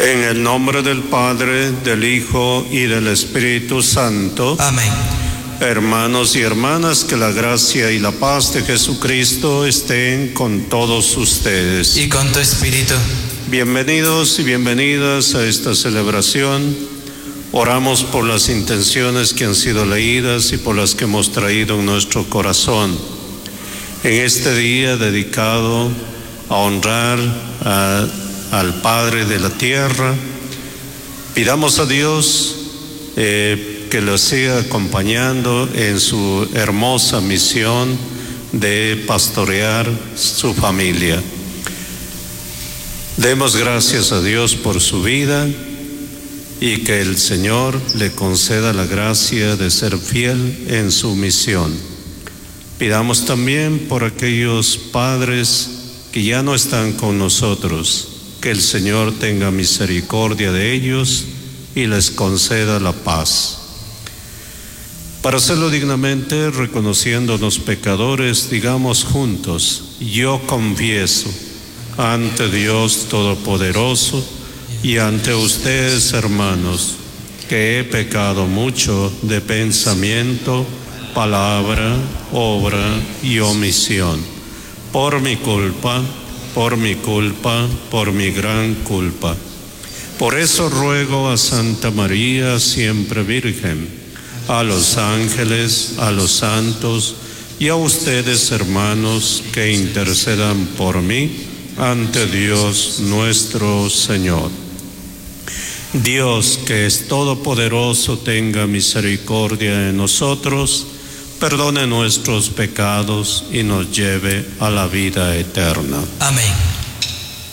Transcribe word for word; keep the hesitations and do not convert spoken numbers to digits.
En el nombre del Padre, del Hijo y del Espíritu Santo. Amén. Hermanos y hermanas, que la gracia y la paz de Jesucristo estén con todos ustedes. Y con tu espíritu. Bienvenidos y bienvenidas a esta celebración. Oramos por las intenciones que han sido leídas y por las que hemos traído en nuestro corazón. En este día dedicado a honrar a, al Padre de la Tierra, pidamos a Dios eh, que lo siga acompañando en su hermosa misión de pastorear su familia. Demos gracias a Dios por su vida y que el Señor le conceda la gracia de ser fiel en su misión. Pidamos también por aquellos padres que ya no están con nosotros, que el Señor tenga misericordia de ellos y les conceda la paz. Para hacerlo dignamente, reconociéndonos pecadores, digamos juntos: yo confieso ante Dios Todopoderoso y ante ustedes, hermanos, que he pecado mucho de pensamiento, palabra, obra y omisión, por mi culpa, por mi culpa, por mi gran culpa. Por eso ruego a Santa María, siempre Virgen, a los ángeles, a los santos y a ustedes, hermanos, que intercedan por mí ante Dios nuestro Señor. Dios, que es todopoderoso, tenga misericordia de nosotros, perdone nuestros pecados y nos lleve a la vida eterna. Amén.